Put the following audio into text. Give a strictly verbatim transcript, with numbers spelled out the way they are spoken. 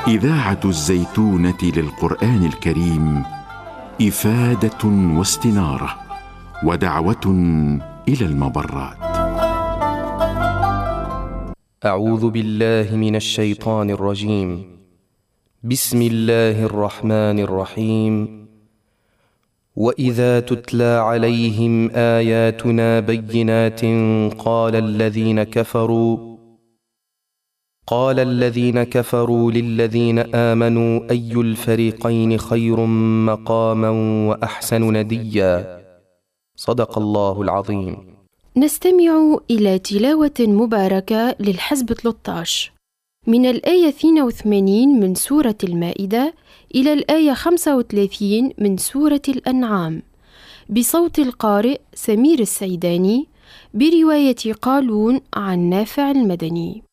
إذاعة الزيتونة للقرآن الكريم، إفادة واستنارة ودعوة إلى المبرات. أعوذ بالله من الشيطان الرجيم. بسم الله الرحمن الرحيم. وإذا تتلى عليهم آياتنا بينات قال الذين كفروا قال الذين كفروا للذين آمنوا أي الفريقين خير مقاما وأحسن نديا. صدق الله العظيم. نستمع إلى تلاوة مباركة للحزب ثلاثة عشر من الآية اثنين وثمانين من سورة المائدة إلى الآية خمسة وثلاثين من سورة الأنعام، بصوت القارئ سمير السيداني، برواية قالون عن نافع المدني.